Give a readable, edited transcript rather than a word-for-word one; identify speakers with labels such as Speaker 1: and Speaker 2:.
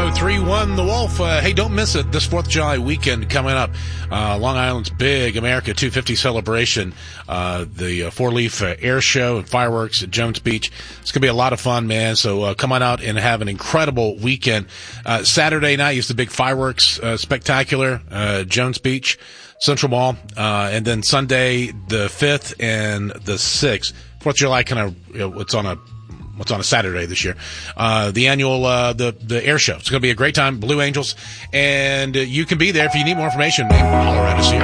Speaker 1: 1031 The Wolf. Hey, don't miss it. This 4th of July weekend coming up. Long Island's big America 250 celebration. The four-leaf air show and fireworks at Jones Beach. It's going to be a lot of fun, man. So come on out and have an incredible weekend. Saturday night is the big fireworks spectacular, Jones Beach, Central Mall. And then Sunday, the 5th and the 6th. 4th of July kind of, what's on a Saturday this year. The annual, the air show. It's going to be a great time. Blue Angels. And you can be there if you need more information. Holler at us here.